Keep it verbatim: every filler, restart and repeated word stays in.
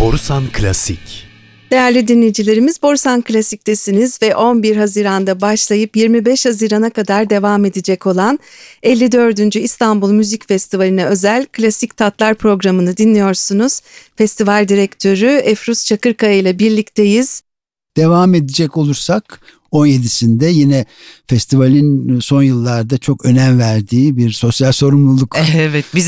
Borusan Klasik. Değerli dinleyicilerimiz, Borusan Klasik'tesiniz ve on bir Haziran'da başlayıp yirmi beş Haziran'a kadar devam edecek olan elli dördüncü İstanbul Müzik Festivali'ne özel Klasik Tatlar programını dinliyorsunuz. Festival direktörü Efruz Çakırkaya ile birlikteyiz. Devam edecek olursak on yedisinde yine festivalin son yıllarda çok önem verdiği bir sosyal sorumluluk Evet, bizim